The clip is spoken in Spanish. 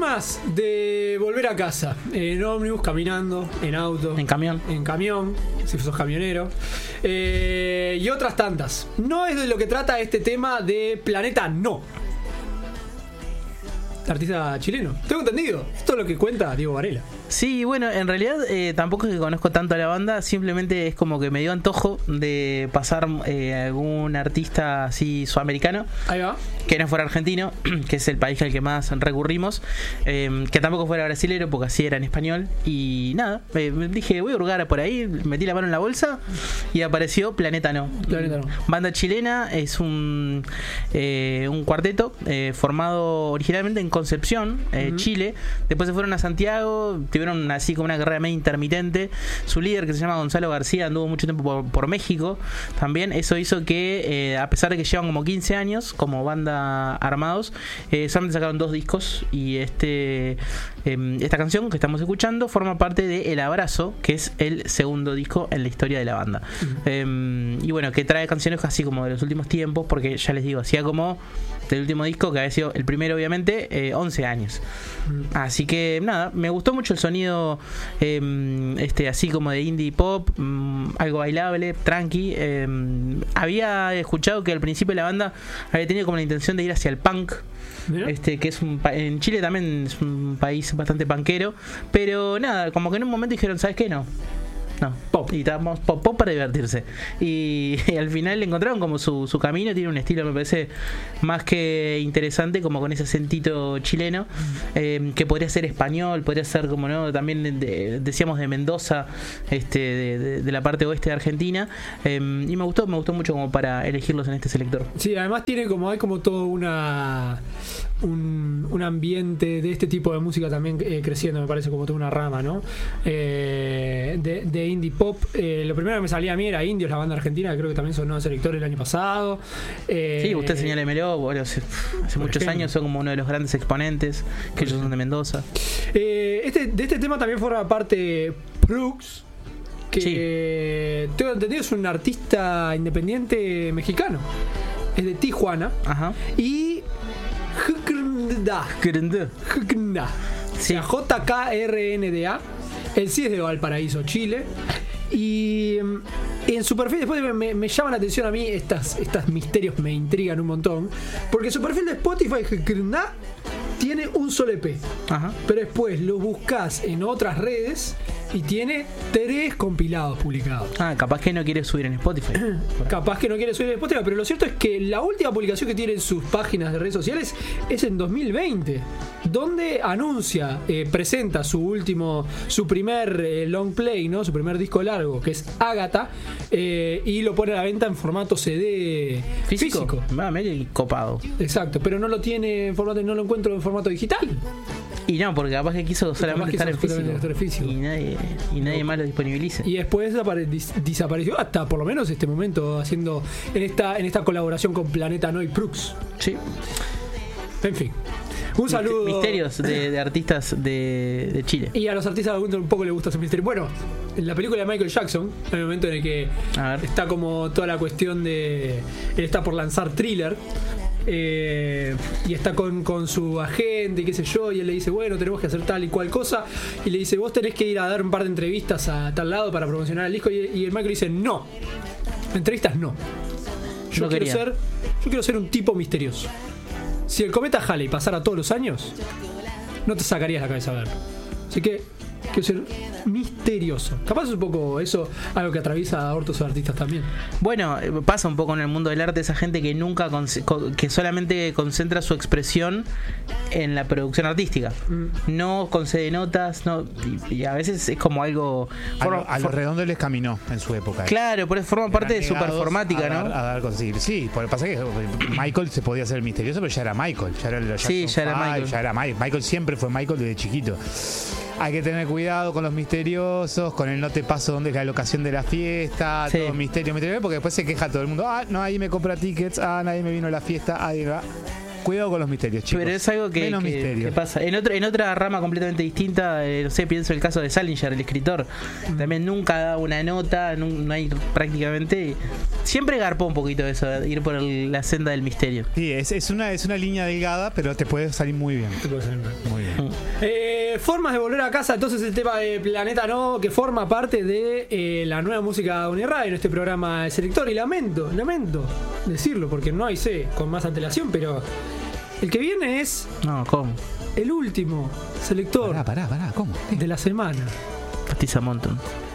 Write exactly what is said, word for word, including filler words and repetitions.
formas de volver a casa: en ómnibus, caminando, en auto, En camión. en camión, si sos camionero, eh, y otras tantas. No es de lo que trata este tema de Planeta No. Artista chileno, tengo entendido. Esto es lo que cuenta Diego Varela. Sí, bueno, en realidad eh, tampoco es que conozco tanto a la banda, simplemente es como que me dio antojo de pasar eh, algún artista así sudamericano Ahí va. que no fuera argentino, que es el país al que más recurrimos, eh, que tampoco fuera brasilero, porque así era en español. Y nada, eh, dije, voy a hurgar por ahí, metí la mano en la bolsa y apareció Planeta No. Planeta No. Banda chilena, es un, eh, un cuarteto eh, formado originalmente en Concepción, eh, Uh-huh. Chile. Después se fueron a Santiago, tuvieron así como una carrera medio intermitente. Su líder, que se llama Gonzalo García, anduvo mucho tiempo por, por México también. Eso hizo que, eh, a pesar de que llevan como quince años como banda armados, eh, solamente sacaron dos discos. Y este eh, esta canción que estamos escuchando forma parte de El Abrazo, que es el segundo disco en la historia de la banda. Uh-huh. eh, y bueno, que trae canciones así como de los últimos tiempos, porque ya les digo, hacía como del último disco, que había sido el primero obviamente, eh, once años. Mm. Así que nada, me gustó mucho el sonido, eh, este así como de indie pop, mm, algo bailable, tranqui. eh, había escuchado que al principio la banda había tenido como la intención de ir hacia el punk. ¿Mira? Este que es un pa- en Chile también es un país bastante punkero, pero nada, como que en un momento dijeron, ¿sabes qué? No No, pop. Y estábamos pop, pop para divertirse. Y, y al final le encontraron como su, su camino. Tiene un estilo, me parece, más que interesante, como con ese acentito chileno, eh, que podría ser español, podría ser como no, también de, de, decíamos de Mendoza, este, de, de, de la parte oeste de Argentina. Eh, y me gustó, me gustó mucho como para elegirlos en este selector. Sí, además tiene como, hay como todo una un, un ambiente de este tipo de música también eh, creciendo, me parece, como toda una rama, ¿no? Eh, de, de indie pop. Eh, lo primero que me salía a mí era Indios, la banda argentina, que creo que también sonó en Selector el año pasado. Eh, sí, usted señálemelo, bueno, hace, hace muchos ejemplo. años son como uno de los grandes exponentes, que ellos son de Mendoza. Eh, este, de este tema también forma parte Prux, que sí. Tengo entendido es un artista independiente mexicano. Es de Tijuana. Ajá. Y Jknda. Jknda. Sí. J K R N D A. Él sí es de Valparaíso, Chile. Y en su perfil, después me, me llaman la atención a mí, estas, estos misterios me intrigan un montón. Porque su perfil de Spotify, Jknda, tiene un solo E P. Ajá. Pero después lo buscas en otras redes y tiene tres compilados publicados. Ah, capaz que no quiere subir en Spotify. Capaz que no quiere subir en Spotify, pero lo cierto es que la última publicación que tiene en sus páginas de redes sociales es en dos mil veinte, donde anuncia, eh, presenta su último, su primer eh, long play, ¿no? Su primer disco largo, que es Ágata, eh, y lo pone a la venta en formato C D físico. físico. Va, medio copado. Exacto, pero no lo tiene en formato, no lo encuentro en formato digital. Y no, porque capaz que quiso solamente que estar en físico. estar en físico. Y nadie, y nadie no. más lo disponibilice. Y después desapare- dis- desapareció hasta por lo menos este momento, haciendo en esta, en esta colaboración con Planeta No y Prux. Sí. En fin. Un saludo. Misterios de, de artistas de, de Chile. Y a los artistas un poco les gusta ese misterio. Bueno, en la película de Michael Jackson, en el momento en el que está como toda la cuestión de... Él está por lanzar Thriller. Eh, y está con, con su agente y qué sé yo, y él le dice, bueno, tenemos que hacer tal y cual cosa, y le dice, vos tenés que ir a dar un par de entrevistas a tal lado para promocionar el disco, y, y el Michael dice, no, entrevistas no, yo no quiero ser yo quiero ser un tipo misterioso. Si el cometa Halley pasara todos los años, no te sacarías la cabeza a verlo. Así que quiero ser misterioso. Capaz es un poco eso, algo que atraviesa a otros artistas también. Bueno, pasa un poco en el mundo del arte esa gente que nunca con, que solamente concentra su expresión en la producción artística. Mm. No concede notas, no, y, y a veces es como algo a lo, a lo redondo les caminó en su época. Claro, por eso forma parte de su performática, a ¿no? Dar, a dar cosas. Sí, porque pasa que Michael se podía hacer misterioso, pero ya era Michael, ya era el sí, ya era Michael. ya era Michael. Michael siempre fue Michael desde chiquito. Hay que tener cuidado con los misteriosos, con el no te paso dónde es la locación de la fiesta, sí. Todo misterio, misterio, porque después se queja todo el mundo. Ah, no, ahí me compra tickets, ah, nadie me vino a la fiesta, ahí va. Cuidado con los misterios, chicos. Pero es algo que, Menos que, misterio. que pasa. En, otro, en otra rama completamente distinta, eh, no sé, pienso el caso de Salinger, el escritor. También nunca da una nota, no, no hay prácticamente. Siempre garpó un poquito eso, de ir por el, la senda del misterio. Sí, es, es, una, es una línea delgada, pero te puede salir muy bien. Te puede salir mal. Muy bien. Mm. Eh, formas de volver a casa, entonces el tema de Planeta No, que forma parte de eh, la nueva música de Uniradio en este programa de Selector. Y lamento, lamento decirlo, porque no hay sé con más antelación, pero el que viene es No, ¿cómo? el último Selector Pará, pará, pará, ¿cómo? de la semana. Pastiza Mountain.